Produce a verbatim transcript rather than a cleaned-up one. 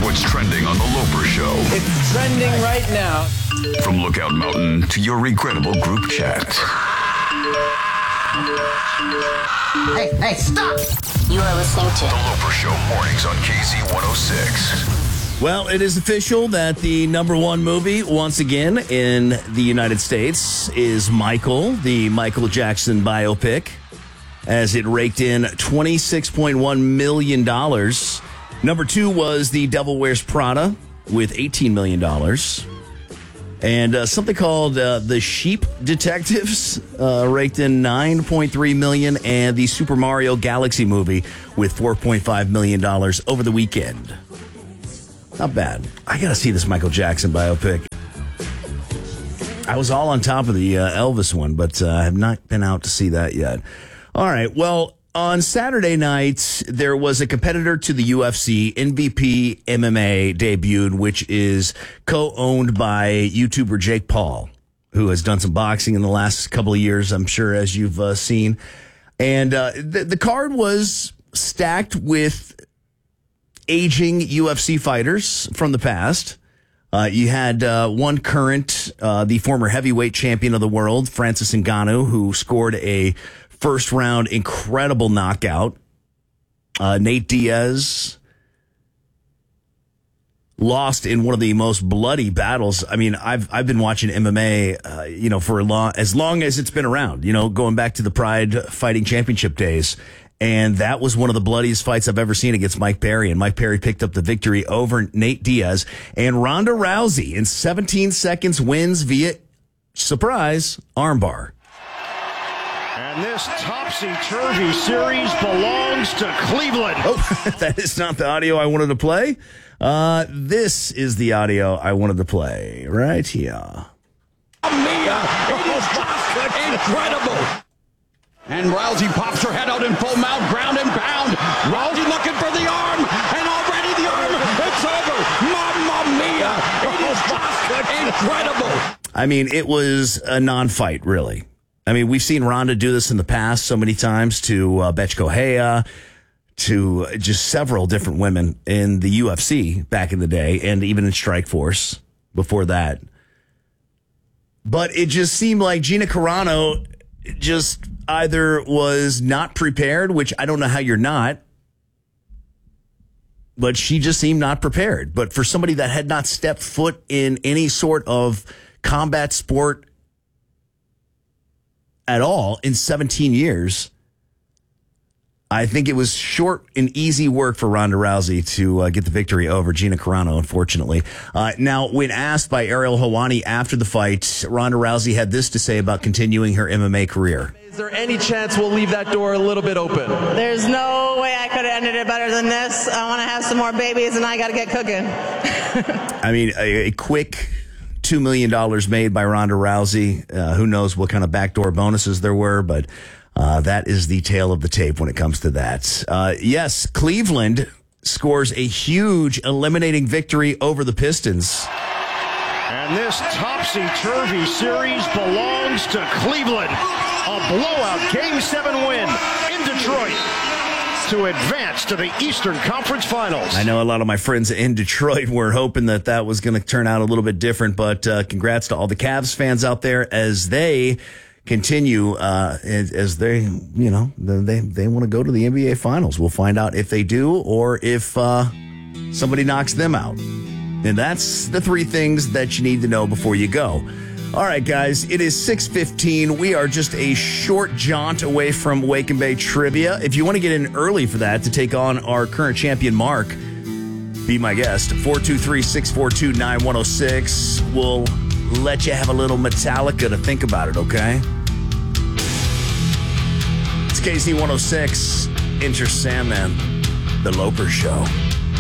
what's trending on The Loper Show. It's trending right now. From Lookout Mountain to your regrettable group chat. Hey, hey, stop! You are listening to The Loper Show mornings on K Z one oh six. Well, it is official that the number one movie, once again, in the United States is Michael, the Michael Jackson biopic, as it raked in twenty-six point one million dollars. Number two was The Devil Wears Prada with eighteen million dollars. And uh, something called uh, The Sheep Detectives uh, raked in nine point three million dollars, and the Super Mario Galaxy movie with four point five million dollars over the weekend. Not bad. I got to see this Michael Jackson biopic. I was all on top of the uh, Elvis one, but uh, I have not been out to see that yet. All right. Well, on Saturday night, there was a competitor to the U F C, N V P M M A debuted, which is co-owned by YouTuber Jake Paul, who has done some boxing in the last couple of years, I'm sure, as you've uh, seen. And uh, the, the card was stacked with aging U F C fighters from the past. Uh, you had uh, one current, uh, the former heavyweight champion of the world, Francis Ngannou, who scored a first round incredible knockout. Uh, Nate Diaz lost in one of the most bloody battles. I mean, I've I've been watching M M A, uh, you know, for a long, as long as it's been around. You know, going back to the Pride Fighting Championship days. And that was one of the bloodiest fights I've ever seen against Mike Perry. And Mike Perry picked up the victory over Nate Diaz. And Ronda Rousey, in seventeen seconds, wins via, surprise, armbar. And this topsy-turvy series belongs to Cleveland. Oh, that is not the audio I wanted to play. Uh, this is the audio I wanted to play right here. Mia, it is just incredible. And Rousey pops her head out in full mount, ground and pound. Rousey looking for the arm, and already the arm, it's over. Mamma mia, it is just incredible. I mean, it was a non-fight, really. I mean, we've seen Ronda do this in the past so many times to uh, Bethe Correia, to just several different women in the U F C back in the day, and even in Strikeforce before that. But it just seemed like Gina Carano just either was not prepared, which I don't know how you're not, but she just seemed not prepared. But for somebody that had not stepped foot in any sort of combat sport at all in seventeen years, I think it was short and easy work for Ronda Rousey to uh, get the victory over Gina Carano, unfortunately. Uh, now, when asked by Ariel Helwani after the fight, Ronda Rousey had this to say about continuing her M M A career. Is there any chance we'll leave that door a little bit open? There's no way I could have ended it better than this. I want to have some more babies, and I got to get cooking. I mean, a, a quick two million dollars made by Ronda Rousey. Uh, who knows what kind of backdoor bonuses there were, but uh, that is the tale of the tape when it comes to that. Uh, yes, Cleveland scores a huge eliminating victory over the Pistons. And this topsy-turvy series belongs to Cleveland. A blowout Game seven win in Detroit to advance to the Eastern Conference Finals. I know a lot of my friends in Detroit were hoping that that was going to turn out a little bit different, but uh, congrats to all the Cavs fans out there as they continue, uh, as, as they, you know, they, they want to go to the N B A Finals. We'll find out if they do or if uh, somebody knocks them out. And that's the three things that you need to know before you go. All right, guys, it is six fifteen. We are just a short jaunt away from Wake and Bake Trivia. If you want to get in early for that to take on our current champion, Mark, be my guest. four two three, six four two, nine one oh six. We'll let you have a little Metallica to think about it, okay? It's K Z one oh six. Enter Sandman, The Loper Show.